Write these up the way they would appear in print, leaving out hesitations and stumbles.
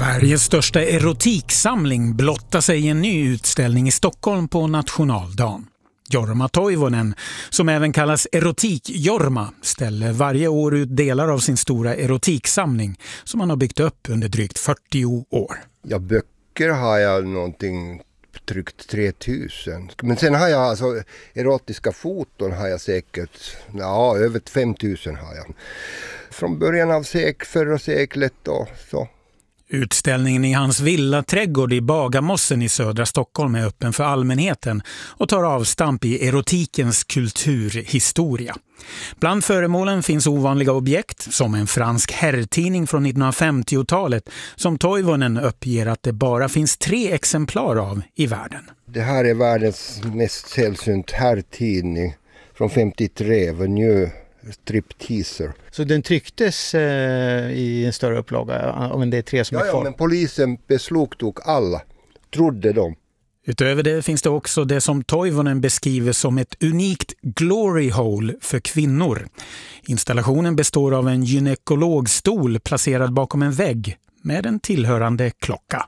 Sveriges största erotiksamling blottar sig i en ny utställning i Stockholm på nationaldagen. Jorma Toivonen, som även kallas Erotik-Jorma, ställer varje år ut delar av sin stora erotiksamling som han har byggt upp under drygt 40 år. Ja, böcker har jag någonting tryckt 3000. Men sen har jag alltså erotiska foton har jag säkert, över 5000 har jag. Från början av förra seklet och så. Utställningen i hans villaträdgård i Bagarmossen i södra Stockholm är öppen för allmänheten och tar avstamp i erotikens kulturhistoria. Bland föremålen finns ovanliga objekt som en fransk herrtidning från 1950-talet som Toivonen uppger att det bara finns 3 exemplar av i världen. Det här är världens mest sällsynt herrtidning från 53, The New Stripteaser. Så den trycktes i en större upplaga, om det är 3 som är kvar? Ja, men polisen beslagtog alla, trodde de. Utöver det finns det också det som Toivonen beskriver som ett unikt glory hole för kvinnor. Installationen består av en gynekologstol placerad bakom en vägg med en tillhörande klocka.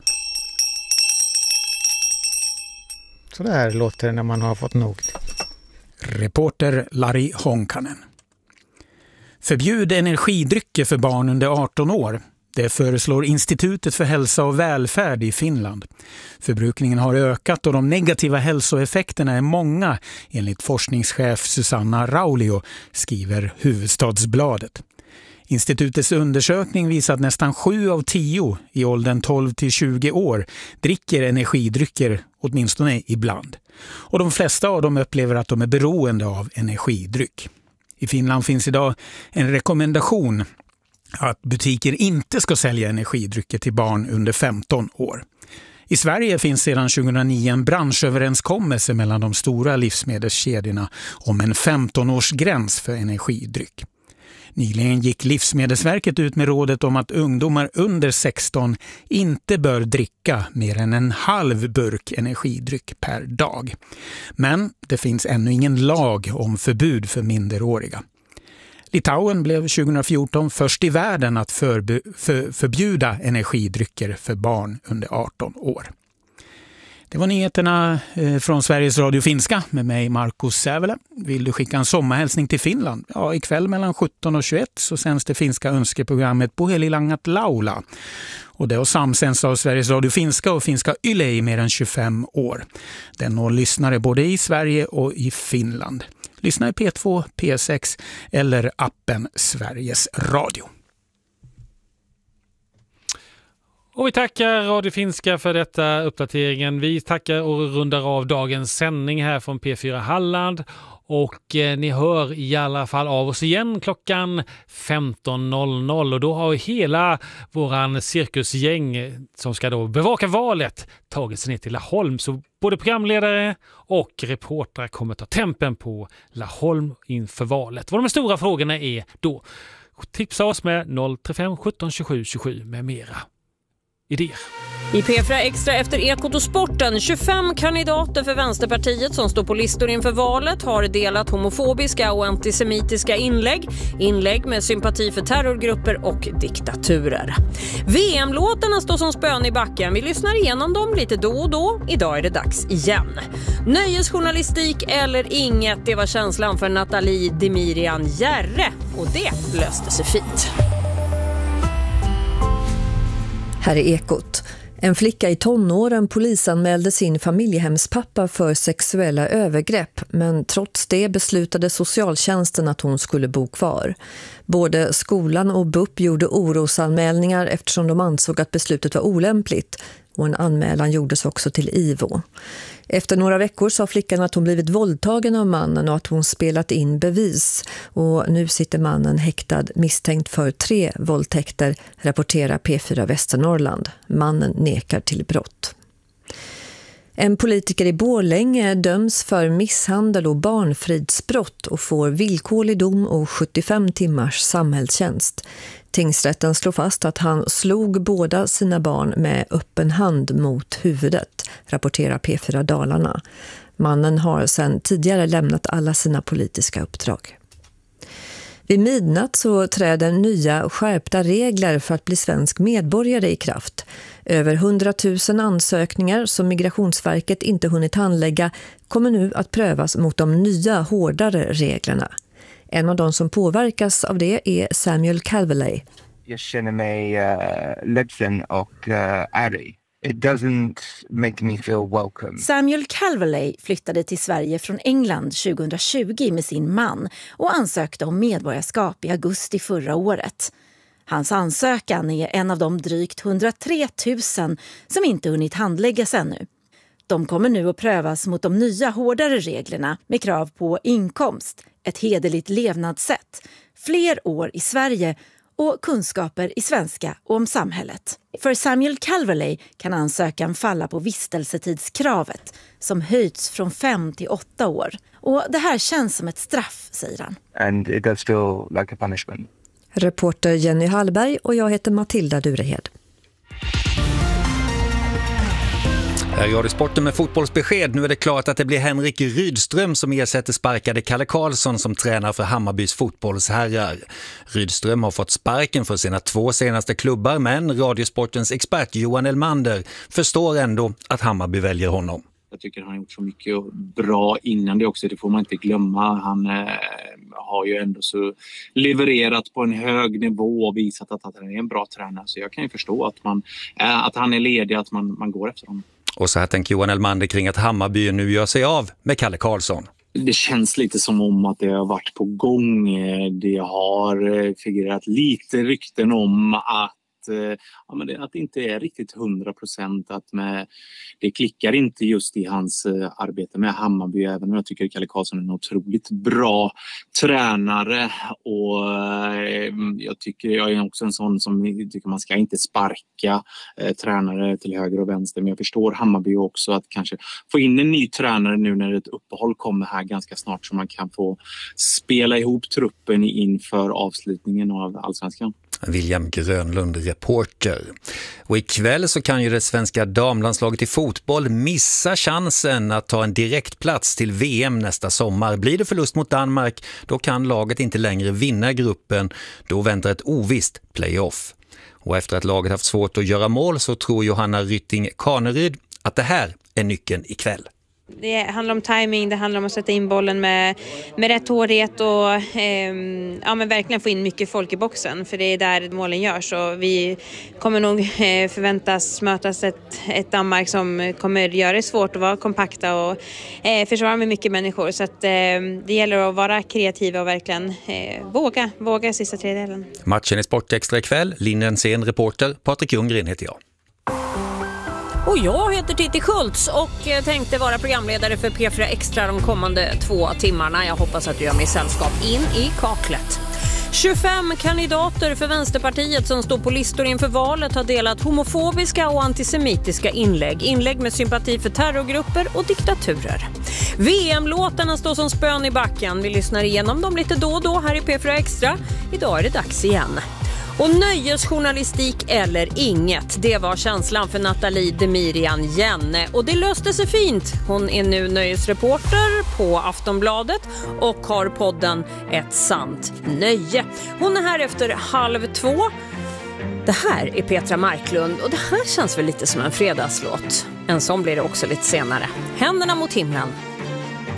Så där låter det när man har fått nog. Reporter Lari Honkanen. Förbjud energidrycker för barn under 18 år. Det föreslår Institutet för hälsa och välfärd i Finland. Förbrukningen har ökat och de negativa hälsoeffekterna är många, enligt forskningschef Susanna Raulio, skriver Huvudstadsbladet. Institutets undersökning visar att nästan 7 av 10 i åldern 12 till 20 år dricker energidrycker åtminstone ibland. Och de flesta av dem upplever att de är beroende av energidryck. I Finland finns idag en rekommendation att butiker inte ska sälja energidrycker till barn under 15 år. I Sverige finns sedan 2009 en branschöverenskommelse mellan de stora livsmedelskedjorna om en 15-årsgräns för energidryck. Nyligen gick Livsmedelsverket ut med rådet om att ungdomar under 16 inte bör dricka mer än en halv burk energidryck per dag. Men det finns ännu ingen lag om förbud för minderåriga. Litauen blev 2014 först i världen att förbjuda energidrycker för barn under 18 år. Det var nyheterna från Sveriges Radio Finska med mig, Markus Sävelä. Vill du skicka en sommarhälsning till Finland? Ja, ikväll mellan 17 och 21 så sänds det finska önskeprogrammet på Helilangat Laula. Och det har samsänds av Sveriges Radio Finska och Finska Yle i mer än 25 år. Den når lyssnare både i Sverige och i Finland. Lyssna i P2, P6 eller appen Sveriges Radio. Och vi tackar Radio Finska för detta uppdateringen. Vi tackar och rundar av dagens sändning här från P4 Halland. Och ni hör i alla fall av oss igen klockan 15.00. Och då har hela våran cirkusgäng som ska då bevaka valet tagit sig ner till Laholm. Så både programledare och reportrar kommer ta tempen på Laholm inför valet. Vad de stora frågorna är då. Tipsa oss med 035 17 27 27 med mera idéer. I P4 Extra efter Ekot och sporten, 25 kandidater för Vänsterpartiet som står på listor inför valet har delat homofobiska och antisemitiska inlägg med sympati för terrorgrupper och diktaturer. VM-låtarna står som spön i backen. Vi lyssnar igenom dem lite då och då. Idag är det dags igen. Nöjesjournalistik eller inget, det var känslan för Nathalie Demirian Järre och det löste sig fint. Här är Ekot. En flicka i tonåren polisanmälde sin familjehemspappa för sexuella övergrepp, men trots det beslutade socialtjänsten att hon skulle bo kvar. Både skolan och BUP gjorde orosanmälningar eftersom de ansåg att beslutet var olämpligt, och en anmälan gjordes också till IVO. Efter några veckor sa flickan att hon blivit våldtagen av mannen och att hon spelat in bevis. Och nu sitter mannen häktad misstänkt för 3 våldtäkter, rapporterar P4 Västernorrland. Mannen nekar till brott. En politiker i Borlänge döms för misshandel och barnfridsbrott och får villkorlig dom och 75 timmars samhällstjänst. Tingsrätten slår fast att han slog båda sina barn med öppen hand mot huvudet, rapporterar P4 Dalarna. Mannen har sedan tidigare lämnat alla sina politiska uppdrag. Vid midnatt så träder nya skärpta regler för att bli svensk medborgare i kraft. Över 100 000 ansökningar som Migrationsverket inte hunnit handlägga kommer nu att prövas mot de nya hårdare reglerna. En av de som påverkas av det är Samuel Calverley. Jag känner mig ledsen och arg. It doesn't make me feel welcome. Samuel Calverley flyttade till Sverige från England 2020 med sin man och ansökte om medborgarskap i augusti förra året. Hans ansökan är en av de drygt 103 000 som inte hunnit handläggas ännu. De kommer nu att prövas mot de nya hårdare reglerna med krav på inkomst, ett hederligt levnadssätt, fler år i Sverige och kunskaper i svenska och om samhället. För Samuel Calverley kan ansökan falla på vistelsetidskravet som höjts från 5 till 8 år. Och det här känns som ett straff, säger han. And it does feel like a punishment. Reporter Jenny Hallberg och jag heter Matilda Durehed. Här är Radiosporten med fotbollsbesked. Nu är det klart att det blir Henrik Rydström som ersätter sparkade Kalle Karlsson som tränar för Hammarbys fotbollsherrar. Rydström har fått sparken för sina 2 senaste klubbar, men Radiosportens expert Johan Elmander förstår ändå att Hammarby väljer honom. Jag tycker han har gjort så mycket bra innan det också, det får man inte glömma. Han har ju ändå så levererat på en hög nivå och visat att han är en bra tränare. Så jag kan ju förstå att han är ledig, att man går efter honom. Och så här tänker Johan Elmander kring att Hammarby nu gör sig av med Kalle Karlsson. Det känns lite som om att det har varit på gång. Det har figurerat lite rykten om att det inte är riktigt 100%, att det klickar inte just i hans arbete med Hammarby, även om jag tycker Kalle Karlsson är en otroligt bra tränare, och jag är också en sån som tycker man ska inte sparka tränare till höger och vänster, men jag förstår Hammarby också att kanske få in en ny tränare nu när ett uppehåll kommer här ganska snart, så man kan få spela ihop truppen inför avslutningen av Allsvenskan. William Grönlund, reporter. Och ikväll så kan ju det svenska damlandslaget i fotboll missa chansen att ta en direktplats till VM nästa sommar. Blir det förlust mot Danmark, då kan laget inte längre vinna gruppen. Då väntar ett ovisst playoff. Och efter att laget haft svårt att göra mål så tror Johanna Rytting-Kaneryd att det här är nyckeln ikväll. Det handlar om timing, det handlar om att sätta in bollen med rätt hårdhet och men verkligen få in mycket folk i boxen, för det är där målen görs, och vi kommer nog förväntas mötas ett Danmark som kommer göra det svårt att vara kompakta och försvara med mycket människor, så att det gäller att vara kreativa och verkligen våga sista tredjedelen. Matchen i Sportextra ikväll, Linden Sen reporter, Patrik Ljunggren heter jag. Och jag heter Titti Schultz och tänkte vara programledare för P4 Extra de kommande 2 timmarna. Jag hoppas att du gör mig sällskap in i kaklet. 25 kandidater för Vänsterpartiet som står på listor inför valet har delat homofobiska och antisemitiska inlägg. Inlägg med sympati för terrorgrupper och diktaturer. VM-låtarna står som spön i backen. Vi lyssnar igenom dem lite då och då här i P4 Extra. Idag är det dags igen. Och nöjesjournalistik eller inget, det var känslan för Nathalie Demirian Jenne. Och det löste sig fint. Hon är nu nöjesreporter på Aftonbladet och har podden Ett sant nöje. Hon är här efter 1:30. Det här är Petra Marklund och det här känns väl lite som en fredagslåt. En sån blir det också lite senare. Händerna mot himlen.